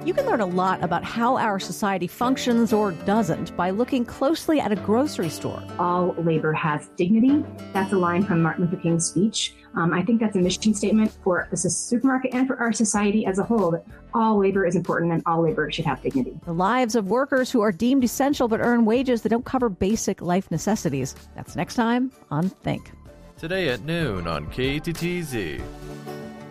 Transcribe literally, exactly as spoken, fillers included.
You can learn a lot about how our society functions or doesn't by looking closely at a grocery store. All labor has dignity. That's a line from Martin Luther King's speech. Um, I think that's a mission statement for the supermarket and for our society as a whole, that all labor is important and all labor should have dignity. The lives of workers who are deemed essential but earn wages that don't cover basic life necessities. That's next time on Think. Today at noon on K T T Z.